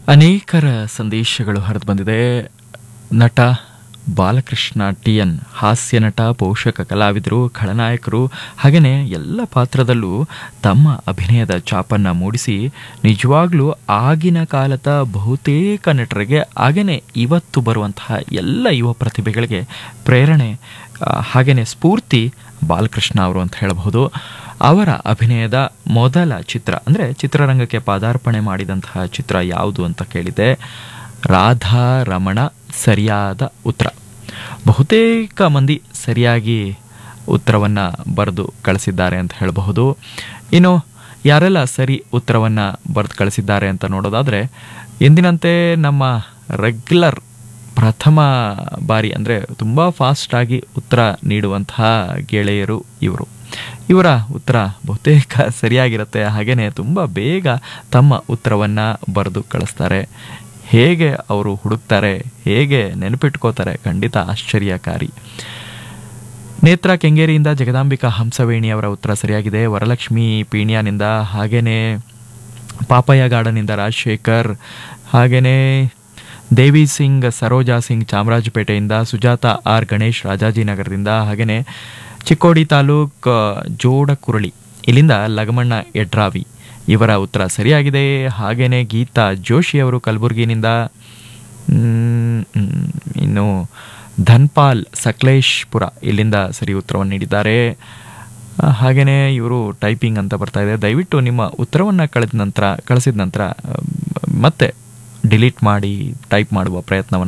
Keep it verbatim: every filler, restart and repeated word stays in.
ಅನೇಕರ ಸಂದೇಶಗಳು ಹರಿದು ಬಂದಿದೆ. ನಟ ಬಾಲಕೃಷ್ಣ ಟಿ ಎನ್ ಹಾಸ್ಯ ನಟ, ಪೋಷಕ ಕಲಾವಿದರು, ಖಳನಾಯಕರು, ಹಾಗೆಯೇ ಎಲ್ಲ ಪಾತ್ರದಲ್ಲೂ ತಮ್ಮ ಅಭಿನಯದ ಛಾಪನ್ನು ಮೂಡಿಸಿ ನಿಜವಾಗ್ಲೂ ಆಗಿನ ಕಾಲದ ಬಹುತೇಕ ನಟರಿಗೆ, ಹಾಗೆಯೇ ಇವತ್ತು ಬರುವಂತಹ ಎಲ್ಲ ಯುವ ಪ್ರತಿಭೆಗಳಿಗೆ ಪ್ರೇರಣೆ ಹಾಗೆಯೇ ಸ್ಫೂರ್ತಿ ಬಾಲಕೃಷ್ಣ ಅವರು ಅಂತ ಹೇಳಬಹುದು. ಅವರ ಅಭಿನಯದ ಮೊದಲ ಚಿತ್ರ ಅಂದರೆ ಚಿತ್ರರಂಗಕ್ಕೆ ಪಾದಾರ್ಪಣೆ ಮಾಡಿದಂತಹ ಚಿತ್ರ ಯಾವುದು ಅಂತ ಕೇಳಿದೆ. ರಾಧಾ ರಮಣ ಸರಿಯಾದ ಉತ್ತರ. ಬಹುತೇಕ ಮಂದಿ ಸರಿಯಾಗಿ ಉತ್ತರವನ್ನು ಬರೆದು ಕಳಿಸಿದ್ದಾರೆ ಅಂತ ಹೇಳಬಹುದು. ಇನ್ನು ಯಾರೆಲ್ಲ ಸರಿ ಉತ್ತರವನ್ನು ಬರೆದು ಕಳಿಸಿದ್ದಾರೆ ಅಂತ ನೋಡೋದಾದರೆ, ಎಂದಿನಂತೆ ನಮ್ಮ ರೆಗ್ಯುಲರ್ ಪ್ರಥಮ ಬಾರಿ ಅಂದರೆ ತುಂಬ ಫಾಸ್ಟಾಗಿ ಉತ್ತರ ನೀಡುವಂತಹ ಗೆಳೆಯರು ಇವರು. ಇವರ ಉತ್ತರ ಬಹುತೇಕ ಸರಿಯಾಗಿರುತ್ತೆ. ಹಾಗೆಯೇ ತುಂಬ ಬೇಗ ತಮ್ಮ ಉತ್ತರವನ್ನು ಬರೆದು ಕಳಿಸ್ತಾರೆ. ಹೇಗೆ ಅವರು ಹುಡುಕ್ತಾರೆ, ಹೇಗೆ ನೆನಪಿಟ್ಕೋತಾರೆ, ಖಂಡಿತ ಆಶ್ಚರ್ಯಕಾರಿ. ನೇತ್ರ ಕೆಂಗೇರಿಯಿಂದ ಜಗದಾಂಬಿಕಾ ಹಂಸವೇಣಿ ಅವರ ಉತ್ತರ ಸರಿಯಾಗಿದೆ. ವರಲಕ್ಷ್ಮಿ ಪೀಣ್ಯನಿಂದ, ಹಾಗೆಯೇ ಪಾಪಯ್ಯ ಗಾರ್ಡನಿಂದ ರಾಜಶೇಖರ್, ಹಾಗೆಯೇ ದೇವಿ ಸಿಂಗ್ ಸರೋಜಾ ಸಿಂಗ್ ಚಾಮರಾಜಪೇಟೆಯಿಂದ, ಸುಜಾತ ಆರ್ ಗಣೇಶ್ ರಾಜಾಜಿನಗರದಿಂದ, ಹಾಗೆಯೇ ಚಿಕ್ಕೋಡಿ ತಾಲೂಕ್ ಜೋಡಕುರಳಿ ಇಲ್ಲಿಂದ ಲಗಮಣ್ಣ ಯಡ್ರಾವಿ ಇವರ ಉತ್ತರ ಸರಿಯಾಗಿದೆ. ಹಾಗೆಯೇ ಗೀತಾ ಜೋಶಿ ಅವರು ಕಲಬುರಗಿನಿಂದ, ಇನ್ನು ಧನ್ಪಾಲ್ ಸಕಲೇಶ್ಪುರ ಇಲ್ಲಿಂದ ಸರಿ ಉತ್ತರವನ್ನು ನೀಡಿದ್ದಾರೆ. ಹಾಗೆಯೇ ಇವರು ಟೈಪಿಂಗ್ ಅಂತ ಬರ್ತಾ ಇದೆ. ದಯವಿಟ್ಟು ನಿಮ್ಮ ಉತ್ತರವನ್ನು ಕಳೆದ ನಂತರ ಕಳಿಸಿದ ನಂತರ ಮತ್ತೆ ಡಿಲೀಟ್ ಮಾಡಿ ಟೈಪ್ ಮಾಡುವ ಪ್ರಯತ್ನವನ್ನು